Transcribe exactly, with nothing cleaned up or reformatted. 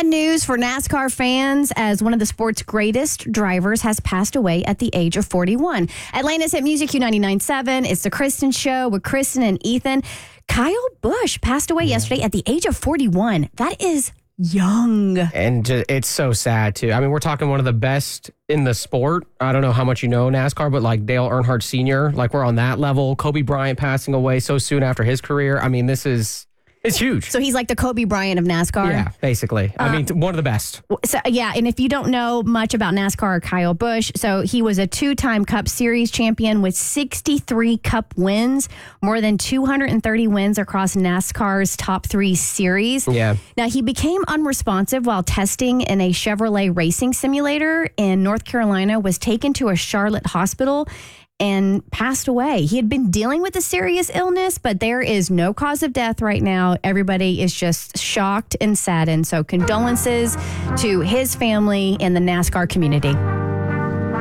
Sad news for NASCAR fans as one of the sport's greatest drivers has passed away at the age of forty-one. Atlanta's Hit Music Q ninety-nine point seven. It's the Kristen Show with Kristen and Ethan. Kyle Busch passed away yesterday at the age of forty-one. That is young. And ju- it's so sad, too. I mean, we're talking one of the best in the sport. I don't know how much you know NASCAR, but like Dale Earnhardt Senior, like we're on that level. Kobe Bryant passing away so soon after his career. I mean, this is... It's huge. So he's like the Kobe Bryant of NASCAR? Yeah, basically. I Uh, mean, one of the best. So, yeah, and if you don't know much about NASCAR or Kyle Busch, so he was a two-time Cup Series champion with sixty-three Cup wins, more than two hundred thirty wins across NASCAR's top three series. Yeah. Now, he became unresponsive while testing in a Chevrolet racing simulator in North Carolina, was taken to a Charlotte hospital, and passed away. He had been dealing with a serious illness, but there is no cause of death right now. Everybody is just shocked and saddened. So condolences to his family and the NASCAR community.